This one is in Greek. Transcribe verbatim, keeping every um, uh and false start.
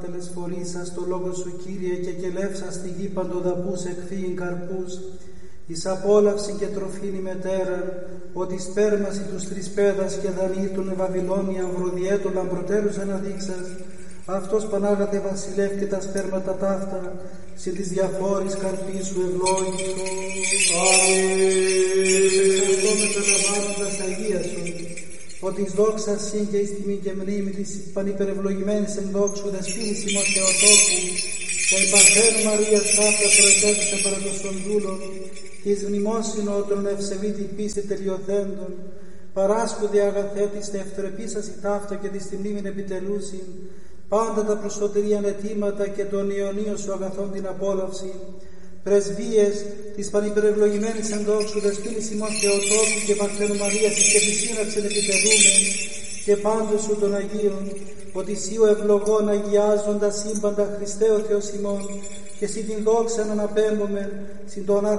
Τελεσφορήσας το λόγο σου, Κύριε, και κελεύσας τη γη παντοδαπούς εκφύειν καρπούς, εις απόλαυση και τροφήν η μετέρα, ότι σπέρμαση τους τρισπέδας και δανείτουν Βαβυλώνια βροδιέτου λαμπροτέρους αναδείξας, αυτός Πανάγατε βασιλεύ και τα σπέρματα ταύτα, συν της διαφόρης καρπής σου ευλόγητο. Αμήν. Εξαρτώμεθα λαμβάνοντας Αγία σου, ότι εις δόξα συν και εις τιμή και μνήμη της πανυπερευλογημένης εν δόξου δεσπίνης ημών Θεοτόκου και η Παρθένου Μαρίας ταύτα προετέθησε παρά το σονδούλο και εις μνημόσυνο των ευσεβήτη πίστη τελειοθέντων παράσκουδε αγαθέ της ευτρεπίσας η ταύτα και της τη μνήμην επιτελούσιν πάντα τα προσωτερίαν αιτήματα και των Ιωνίων σου αγαθών την απόλαυση, πρεσβείες της πανυπερευλογημένης εν δόξου δεσπίνης ημών Θεοτόκου και Παρθένου Μαρίας εις και τη σύναψεν επιτελούμεν και πάντως σου των Αγίων, ότι σύ ο ευλογών αγιάζοντα σύμπαντα Χριστέ ο Θεός ημών και συ την δόξαν αναπέμπομεν συν το